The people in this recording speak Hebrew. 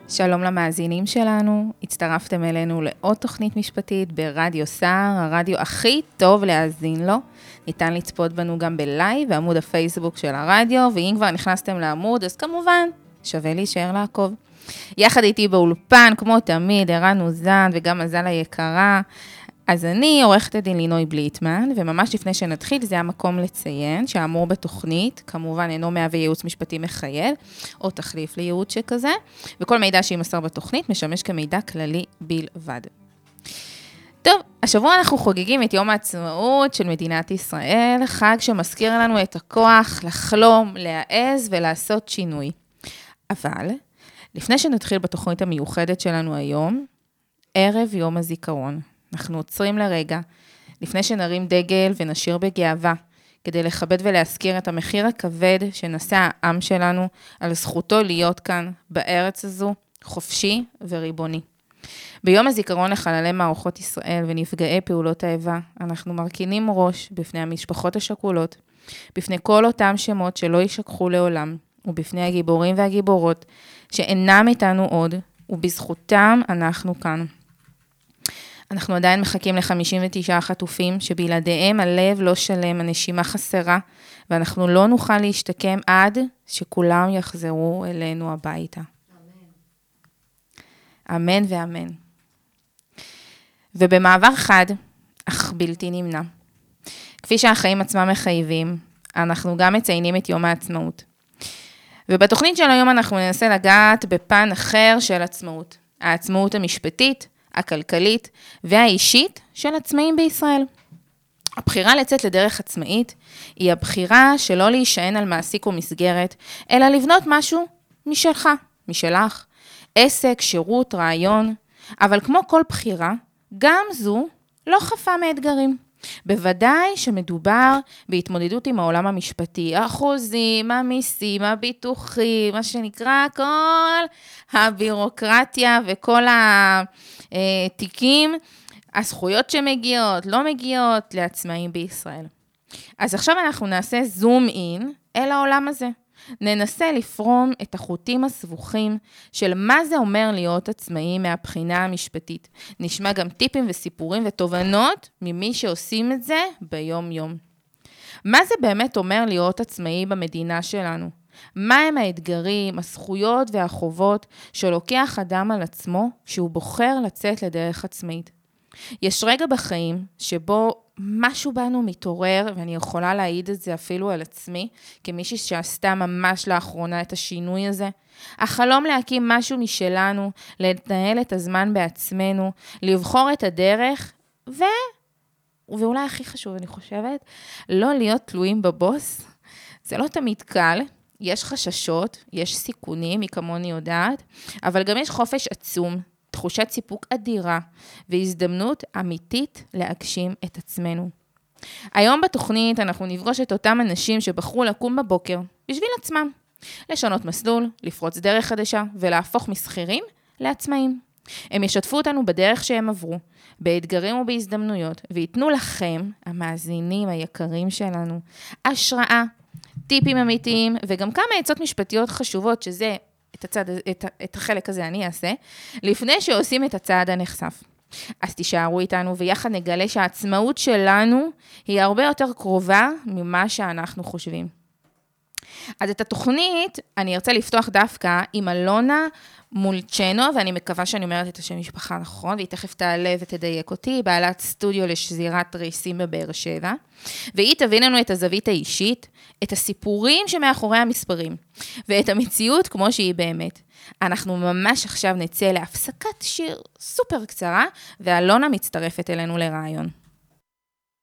שלום למאזינים שלנו, הצטרפתם אלינו לעוד תוכנית משפטית ברדיו סער, הרדיו הכי טוב להאזין לו. ניתן לצפות בנו גם בלייב בעמוד הפייסבוק של הרדיו, ואם כבר נכנסתם לעמוד, אז כמובן שווה להישאר לעקוב. יחד איתי באולפן, כמו תמיד, ערן אוזן וגם מזל היקרה. אז אני עורכת הדין לינוי בליטמן, וממש לפני שנתחיל, זה המקום לציין שהאמור בתוכנית, כמובן אינו מהווה ייעוץ משפטי מחייב, או תחליף לייעוץ שכזה, וכל מידע שימסר בתוכנית משמש כמידע כללי בלבד. טוב, השבוע אנחנו חוגגים את יום העצמאות של מדינת ישראל, חג שמזכיר לנו את הכוח לחלום, להעז ולעשות שינוי. אבל, לפני שנתחיל בתוכנית המיוחדת שלנו היום, ערב יום הזיכרון. אנחנו עוצרים לרגע, לפני שנרים דגל ונשיר בגאווה, כדי לכבד ולהזכיר את המחיר הכבד שנשא העם שלנו על זכותו להיות כאן, בארץ הזו, חופשי וריבוני. ביום הזיכרון לחללי מערכות ישראל ונפגעי פעולות האיבה, אנחנו מרכינים ראש בפני המשפחות השכולות, בפני כל אותם שמות שלא יישכחו לעולם, ובפני הגיבורים והגיבורות שאינם איתנו עוד, ובזכותם אנחנו כאן. אנחנו עדיין מחכים ל-59 חטופים, שבלעדיהם הלב לא שלם, הנשימה חסרה, ואנחנו לא נוכל להשתקם עד שכולם יחזרו אלינו הביתה. אמן. אמן ואמן. ובמעבר חד, אך בלתי נמנע. כפי שהחיים עצמם מחייבים, אנחנו גם מציינים את יום העצמאות. ובתוכנית של היום אנחנו ננסה לגעת בפן אחר של עצמאות. העצמאות המשפטית, הכלכלית והאישית של עצמאים בישראל. הבחירה לצאת לדרך עצמאית היא הבחירה שלא להישען על מעסיק או מסגרת, אלא לבנות משהו משלך, משלך, עסק, שירות, רעיון, אבל כמו כל בחירה, גם זו לא חפה מאתגרים. בוודאי שמדובר בהתמודדות עם העולם המשפטי, החוזים, המיסים, הביטוחים, מה שנקרא כל הבירוקרטיה וכל התיקים, הזכויות שמגיעות, לא מגיעות לעצמאים בישראל. אז עכשיו אנחנו נעשה זום אין אל העולם הזה. ננסה לפרום את החוטים הסבוכים של מה זה אומר להיות עצמאי מהבחינה המשפטית. נשמע גם טיפים וסיפורים ותובנות ממי שעושים את זה ביום יום. מה זה באמת אומר להיות עצמאי במדינה שלנו? מה הם האתגרים, הזכויות והחובות שלוקח אדם על עצמו שהוא בוחר לצאת לדרך עצמאית? יש רגע בחיים שבו משהו בנו מתעורר, ואני יכולה להעיד את זה אפילו על עצמי, כמישהי שעשתה ממש לאחרונה את השינוי הזה. החלום להקים משהו משלנו, לנהל את הזמן בעצמנו, לבחור את הדרך, ואולי הכי חשוב, אני חושבת, לא להיות תלויים בבוס. זה לא תמיד קל, יש חששות, יש סיכונים, היא כמוני יודעת, אבל גם יש חופש עצום, תחושת סיפוק אדירה והזדמנות אמיתית להגשים את עצמנו. היום בתוכנית אנחנו נפגוש את אותם אנשים שבחרו לקום בבוקר בשביל עצמם, לשנות מסלול, לפרוץ דרך חדשה ולהפוך מסחירים לעצמאים. הם ישתפו אותנו בדרך שהם עברו, באתגרים ובהזדמנויות, ויתנו לכם, המאזינים היקרים שלנו, השראה, טיפים אמיתיים וגם כמה עצות משפטיות חשובות שזה את החלק הזה אני אעשה, לפני שעושים את הצעד הנחשף. אז תישארו איתנו ויחד נגלה שהעצמאות שלנו היא הרבה יותר קרובה ממה שאנחנו חושבים. אז את התוכנית אני ארצה לפתוח דווקא עם אלונה מולצ'נו, ואני מקווה שאני אומרת את השם משפחה נכון, והיא תכף תעלה ותדייק אותי, היא בעלת סטודיו לשזירת רייסים בבאר שבע, והיא תביא לנו את הזווית האישית, את הסיפורים שמאחורי המספרים, ואת המציאות כמו שהיא באמת. אנחנו ממש עכשיו נצא להפסקת שיר סופר קצרה, ואלונה מצטרפת אלינו לרעיון.